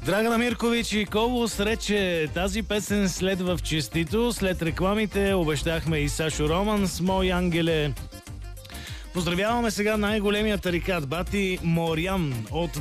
Драгана Миркович и Колос рече: тази песен следва в честито. След рекламите обещахме и Сашо Роман с Мой ангеле. Поздравяваме сега най-големия тарикат, бати Морян от